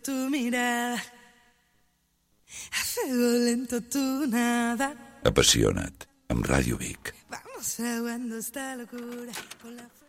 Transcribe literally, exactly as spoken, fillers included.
Tu mirada, a fuego lento tu nada. Apassiona't, amb Ràdio Vic. Vamos fraguando esta locura con la